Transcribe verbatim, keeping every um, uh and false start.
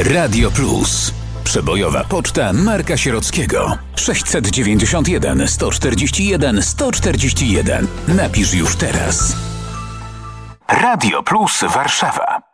Radio Plus. Przebojowa poczta Marka Sierockiego. sześćset dziewięćdziesiąt jeden sto czterdzieści jeden sto czterdzieści jeden. Napisz już teraz. Radio Plus Warszawa.